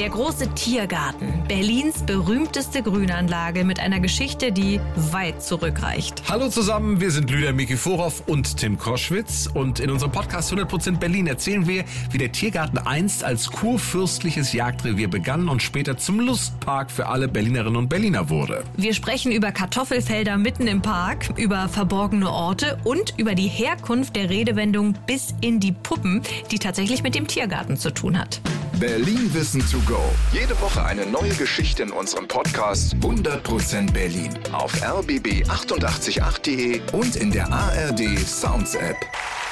Der große Tiergarten, Berlins berühmteste Grünanlage mit einer Geschichte, die weit zurückreicht. Hallo zusammen, wir sind Lydia Mikiforov und Tim Koschwitz und in unserem Podcast 100% Berlin erzählen wir, wie der Tiergarten einst als kurfürstliches Jagdrevier begann und später zum Lustpark für alle Berlinerinnen und Berliner wurde. Wir sprechen über Kartoffelfelder mitten im Park, über verborgene Orte und über die Herkunft der Redewendung bis in die Puppen, die tatsächlich mit dem Tiergarten zu tun hat. Berlin Wissen to go. Jede Woche eine neue Geschichte in unserem Podcast 100% Berlin. Auf rbb888.de und in der ARD Sounds App.